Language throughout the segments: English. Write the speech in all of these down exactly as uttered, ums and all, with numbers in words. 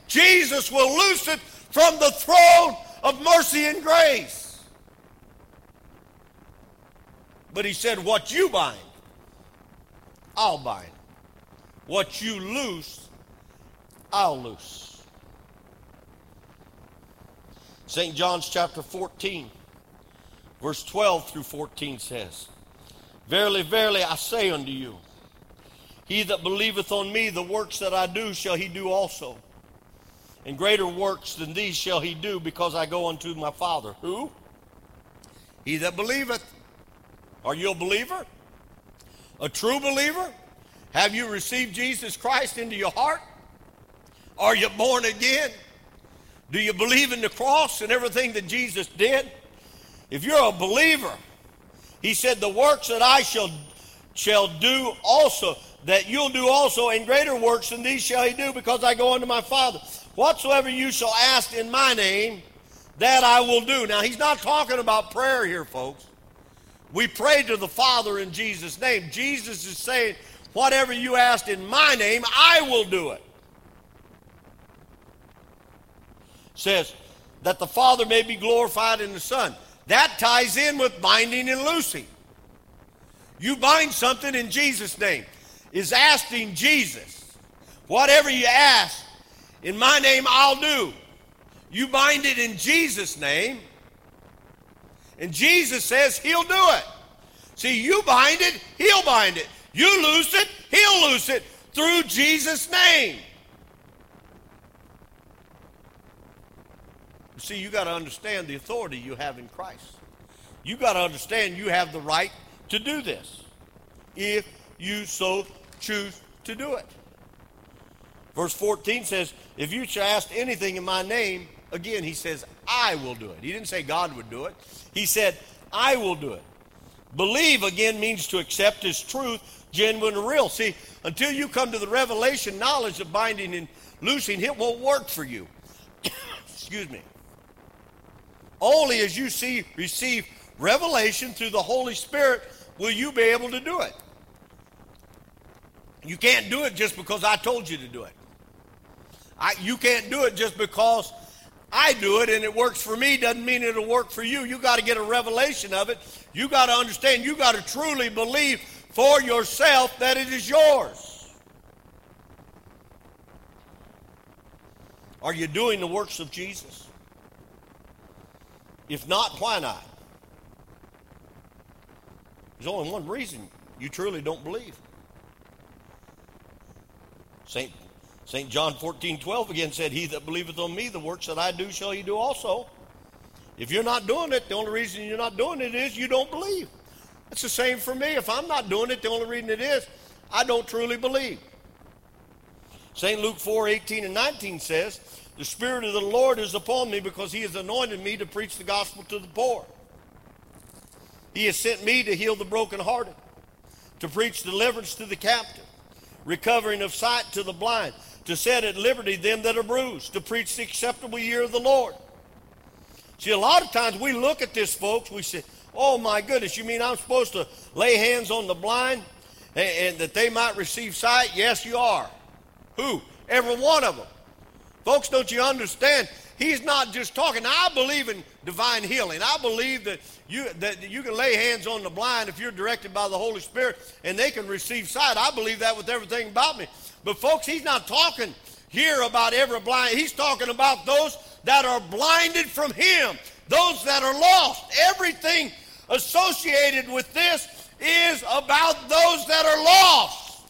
Jesus will loose it from the throne of mercy and grace. But he said, what you bind, I'll bind. What you loose, I'll loose. Saint John's chapter fourteen, verse twelve through fourteen says, verily, verily, I say unto you, he that believeth on me, the works that I do shall he do also. And greater works than these shall he do, because I go unto my Father. Who? He that believeth. Are you a believer? A true believer? Have you received Jesus Christ into your heart? Are you born again? Do you believe in the cross and everything that Jesus did? If you're a believer, he said, the works that I shall, shall do also, that you'll do also, and greater works than these shall he do, because I go unto my Father. Whatsoever you shall ask in my name, that I will do. Now, he's not talking about prayer here, folks. We pray to the Father in Jesus' name. Jesus is saying, whatever you asked in my name, I will do it. Says that the Father may be glorified in the Son. That ties in with binding and loosing. You bind something in Jesus' name. Is asking Jesus, whatever you ask in my name, I'll do. You bind it in Jesus' name, and Jesus says he'll do it. See, you bind it, he'll bind it. You loose it, he'll loose it through Jesus' name. See, you got to understand the authority you have in Christ. You got to understand you have the right to do this if you so choose to do it. Verse fourteen says, if you shall ask anything in my name, again, he says, I will do it. He didn't say God would do it. He said, I will do it. Believe, again, means to accept as truth, genuine and real. See, until you come to the revelation knowledge of binding and loosing, it won't work for you. Excuse me. Only as you see, receive revelation through the Holy Spirit will you be able to do it. You can't do it just because I told you to do it. I, you can't do it just because I do it and it works for me doesn't mean it'll work for you. You got to get a revelation of it. You got to understand. You got to truly believe for yourself that it is yours. Are you doing the works of Jesus? If not, why not? There's only one reason. You truly don't believe. Saint Saint John fourteen twelve again said, he that believeth on me, the works that I do shall he do also. If you're not doing it, the only reason you're not doing it is you don't believe. It's the same for me. If I'm not doing it, the only reason it is I don't truly believe. Saint Luke four eighteen and nineteen says, the Spirit of the Lord is upon me, because he has anointed me to preach the gospel to the poor. He has sent me to heal the brokenhearted, to preach deliverance to the captive, recovering of sight to the blind, to set at liberty them that are bruised, to preach the acceptable year of the Lord. See, a lot of times we look at this, folks, we say, oh my goodness, you mean I'm supposed to lay hands on the blind and, and that they might receive sight? Yes, you are. Who? Every one of them. Folks, don't you understand? He's not just talking. Now, I believe in divine healing. I believe that you that you can lay hands on the blind if you're directed by the Holy Spirit and they can receive sight. I believe that with everything about me. But folks, he's not talking here about every blind. He's talking about those that are blinded from him, those that are lost. Everything associated with this is about those that are lost.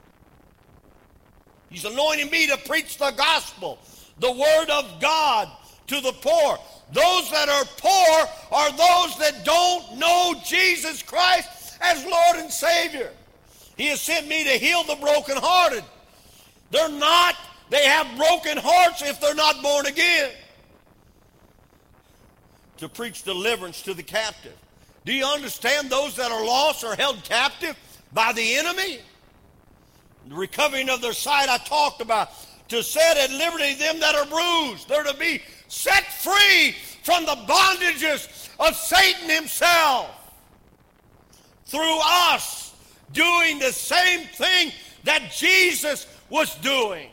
He's anointing me to preach the gospel, the word of God to the poor. Those that are poor are those that don't know Jesus Christ as Lord and Savior. He has sent me to heal the brokenhearted. They're not, they have broken hearts if they're not born again. To preach deliverance to the captive. Do you understand those that are lost are held captive by the enemy? The recovering of their sight I talked about. To set at liberty them that are bruised. They're to be set free from the bondages of Satan himself. Through us doing the same thing that Jesus was doing.